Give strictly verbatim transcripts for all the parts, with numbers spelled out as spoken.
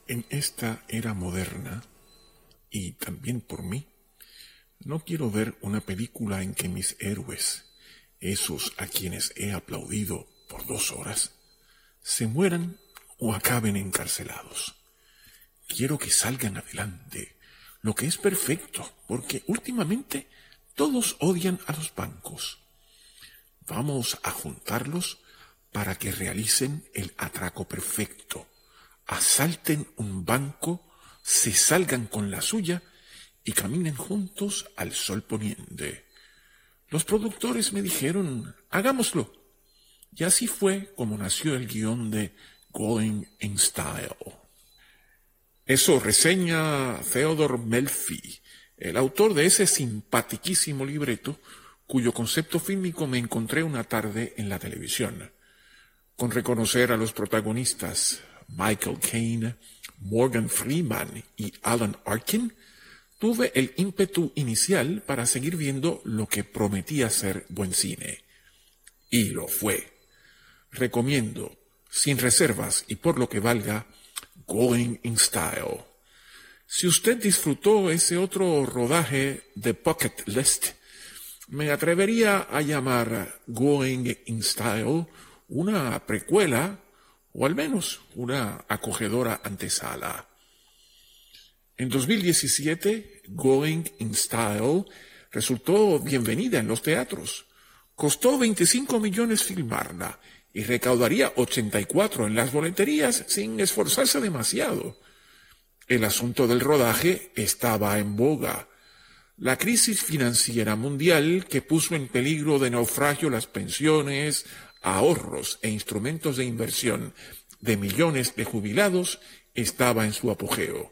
En esta era moderna, y también por mí, no quiero ver una película en que mis héroes, esos a quienes he aplaudido por dos horas, se mueran o acaben encarcelados. Quiero que salgan adelante, lo que es perfecto, porque últimamente todos odian a los bancos. Vamos a juntarlos para que realicen el atraco perfecto, asalten un banco, se salgan con la suya y caminen juntos al sol poniente. Los productores me dijeron, hagámoslo. Y así fue como nació el guión de Going in Style. Eso reseña Theodore Melfi, el autor de ese simpaticísimo libreto cuyo concepto fílmico me encontré una tarde en la televisión. Con reconocer a los protagonistas Michael Caine, Morgan Freeman y Alan Arkin, tuve el ímpetu inicial para seguir viendo lo que prometía ser buen cine. Y lo fue. Recomiendo, sin reservas y por lo que valga, Going in Style. Si usted disfrutó ese otro rodaje de Bucket List, me atrevería a llamar Going in Style una precuela o al menos una acogedora antesala. En dos mil diecisiete, Going in Style resultó bienvenida en los teatros. Costó veinticinco millones filmarla y recaudaría ochenta y cuatro en las boleterías sin esforzarse demasiado. El asunto del rodaje estaba en boga. La crisis financiera mundial que puso en peligro de naufragio las pensiones, ahorros e instrumentos de inversión de millones de jubilados estaba en su apogeo.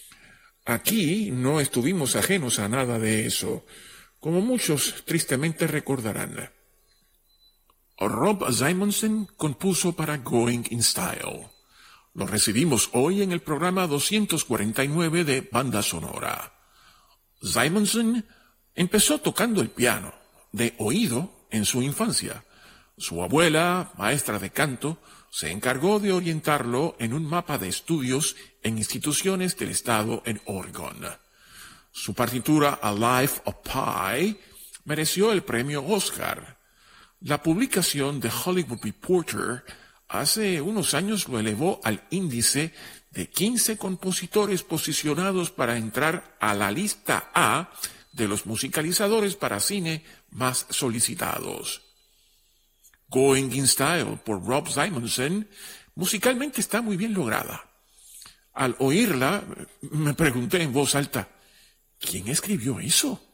Aquí no estuvimos ajenos a nada de eso, como muchos tristemente recordarán. Rob Simonsen compuso para Going in Style. Lo recibimos hoy en el programa doscientos cuarenta y nueve de Banda Sonora. Simonsen empezó tocando el piano, de oído, en su infancia. Su abuela, maestra de canto, se encargó de orientarlo en un mapa de estudios en instituciones del estado en Oregon. Su partitura A Life of Pi mereció el premio Oscar. La publicación de Hollywood Reporter hace unos años lo elevó al índice de quince compositores posicionados para entrar a la lista A de los musicalizadores para cine más solicitados. Going in Style por Rob Simonsen musicalmente está muy bien lograda. Al oírla, me pregunté en voz alta, ¿quién escribió eso?